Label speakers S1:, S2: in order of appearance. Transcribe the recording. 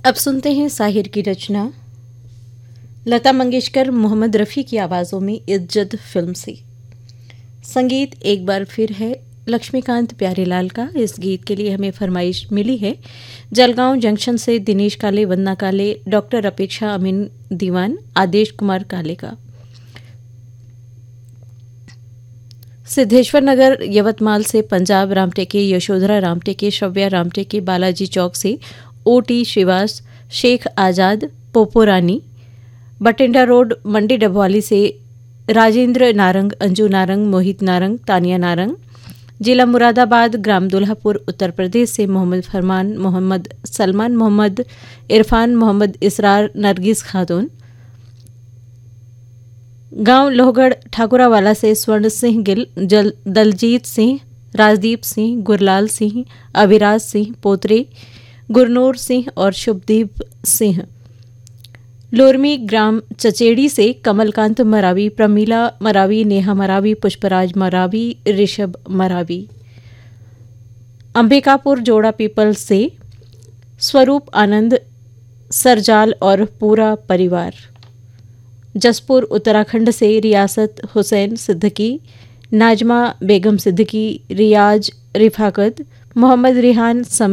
S1: अब सुनते हैं साहिर की रचना लता मंगेशकर मोहम्मद रफ़ी की आवाज़ों में इज्जत फिल्म से। संगीत एक बार फिर है लक्ष्मीकांत प्यारेलाल का। इस गीत के लिए हमें फरमाइश मिली है जलगांव जंक्शन से दिनेश काले, वंदना काले, डॉक्टर अपेक्षा अमीन दीवान, आदेश कुमार काले का। सिद्धेश्वर नगर यवतमाल से पंजाब रामटेके, यशोधरा रामटेके, श्रव्या रामटेके, बालाजी चौक से ओटी श्रीवास, शेख आज़ाद, पोपोरानी, बटिंडा रोड मंडी डबवाली से राजेंद्र नारंग, अंजू नारंग, मोहित नारंग, तानिया नारंग, जिला मुरादाबाद, ग्राम दुल्हापुर, उत्तर प्रदेश से मोहम्मद फरमान, मोहम्मद सलमान, मोहम्मद इरफान, मोहम्मद इसरार, नरगिस खातून, गांव लोहगढ़ ठाकुरावाला से स्वर्ण सिंह गिल, दलजीत सिंह, राजदीप सिंह, गुरलाल सिंह, अभिराज सिंह पोत्रे, गुरनूर सिंह और शुभदीप सिंह। लोरमी ग्राम चचेड़ी से कमलकांत मरावी, प्रमीला मरावी, नेहा मरावी, पुष्पराज मरावी, ऋषभ मरावी। अंबिकापुर जोड़ा पीपल से स्वरूप आनंद सरजाल और पूरा परिवार। जसपुर उत्तराखंड से रियासत हुसैन सिद्दीकी, नाजमा बेगम सिद्दीकी, रियाज रिफाकत, मोहम्मद रिहान